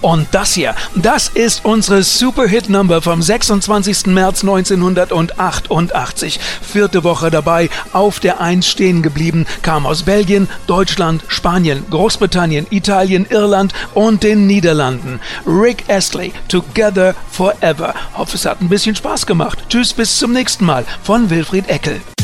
Und das hier, das ist unsere Super-Hit-Number vom 26. März 1988. 4. Woche dabei, auf der 1 stehen geblieben, kam aus Belgien, Deutschland, Spanien, Großbritannien, Italien, Irland und den Niederlanden. Rick Astley, Together Forever. Hoffe, es hat ein bisschen Spaß gemacht. Tschüss, bis zum nächsten Mal von Wilfried Eckel.